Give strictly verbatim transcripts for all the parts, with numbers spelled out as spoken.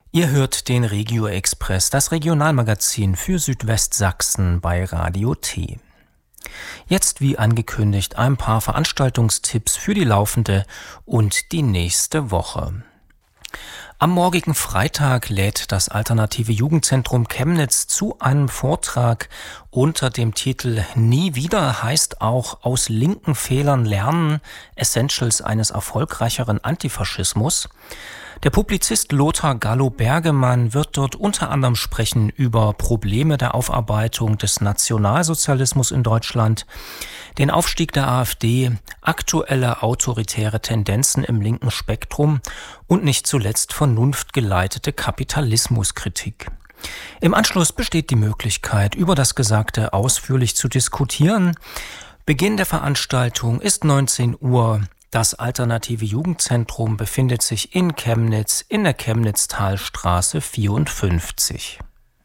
Ihr hört den Regio Express, das Regionalmagazin für Südwestsachsen bei Radio T. Jetzt, wie angekündigt, ein paar Veranstaltungstipps für die laufende und die nächste Woche. Am morgigen Freitag lädt das Alternative Jugendzentrum Chemnitz zu einem Vortrag unter dem Titel Nie wieder heißt auch aus linken Fehlern lernen, Essentials eines erfolgreicheren Antifaschismus. Der Publizist Lothar Gallo-Bergemann wird dort unter anderem sprechen über Probleme der Aufarbeitung des Nationalsozialismus in Deutschland, den Aufstieg der AfD, aktuelle autoritäre Tendenzen im linken Spektrum und nicht zuletzt vernunftgeleitete Kapitalismuskritik. Im Anschluss besteht die Möglichkeit, über das Gesagte ausführlich zu diskutieren. Beginn der Veranstaltung ist neunzehn Uhr. Das Alternative Jugendzentrum befindet sich in Chemnitz in der Chemnitztalstraße vierundfünfzig.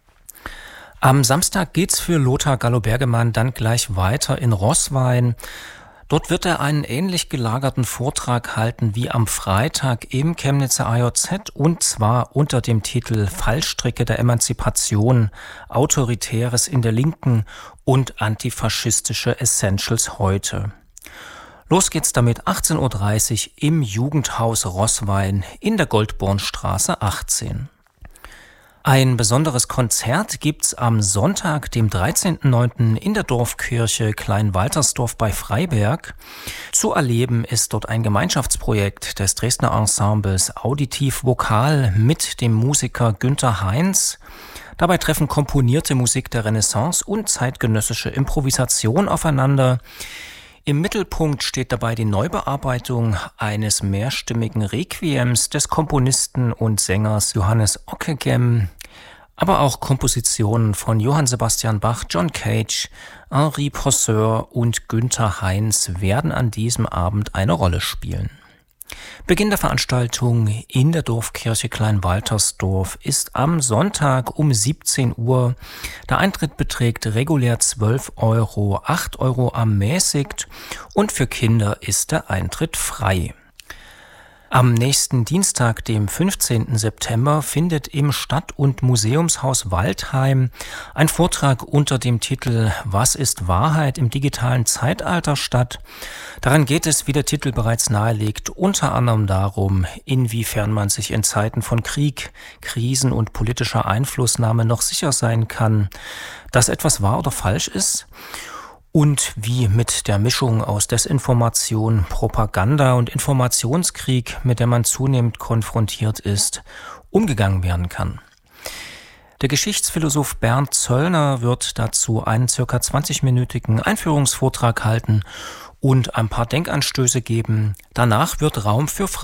Am Samstag geht's für Lothar Gallo-Bergemann dann gleich weiter in Roßwein. Dort wird er einen ähnlich gelagerten Vortrag halten wie am Freitag im Chemnitzer A J Z und zwar unter dem Titel Fallstricke der Emanzipation, Autoritäres in der Linken und antifaschistische Essentials heute. Los geht's damit achtzehn Uhr dreißig im Jugendhaus Roßwein in der Goldbornstraße achtzehn. Ein besonderes Konzert gibt's am Sonntag, dem dreizehnten neunten in der Dorfkirche Kleinwaltersdorf bei Freiberg. Zu erleben ist dort ein Gemeinschaftsprojekt des Dresdner Ensembles Auditiv Vokal mit dem Musiker Günther Heinz. Dabei treffen komponierte Musik der Renaissance und zeitgenössische Improvisation aufeinander. Im Mittelpunkt steht dabei die Neubearbeitung eines mehrstimmigen Requiems des Komponisten und Sängers Johannes Ockeghem, aber auch Kompositionen von Johann Sebastian Bach, John Cage, Henri Pousseur und Günther Heinz werden an diesem Abend eine Rolle spielen. Beginn der Veranstaltung in der Dorfkirche Kleinwaltersdorf ist am Sonntag um siebzehn Uhr. Der Eintritt beträgt regulär zwölf Euro, acht Euro ermäßigt und für Kinder ist der Eintritt frei. Am nächsten Dienstag, dem fünfzehnten September, findet im Stadt- und Museumshaus Waldheim ein Vortrag unter dem Titel Was ist Wahrheit im digitalen Zeitalter statt. Daran geht es, wie der Titel bereits nahelegt, unter anderem darum, inwiefern man sich in Zeiten von Krieg, Krisen und politischer Einflussnahme noch sicher sein kann, dass etwas wahr oder falsch ist. Und wie mit der Mischung aus Desinformation, Propaganda und Informationskrieg, mit der man zunehmend konfrontiert ist, umgegangen werden kann. Der Geschichtsphilosoph Bernd Zöllner wird dazu einen circa zwanzigminütigen Einführungsvortrag halten und ein paar Denkanstöße geben. Danach wird Raum für